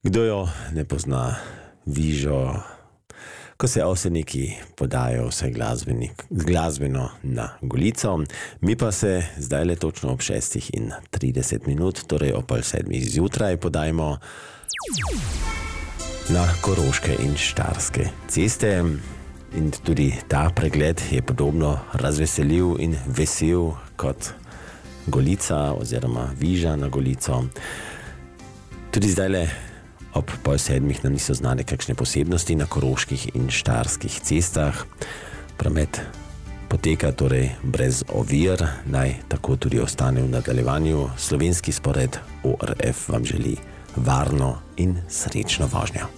Kdo jo ne pozna, Vižo, ko se Avseniki podajo vse glasbeno na Golico. Mi pa se zdaj le točno ob 6:30, torej ob 7:30 zjutraj podajmo na Koroške in Štajerske ceste. In tudi ta pregled je podobno razveseljiv in vesel kot Golica oziroma Viža na Golico. Tudi zdaj le ob 6:30 nam niso znane kakšne posebnosti na koroških in štajerskih cestah. Promet poteka torej brez ovir, naj tako tudi ostane v nadaljevanju. Slovenski spored ORF vam želi varno in srečno vožnjo.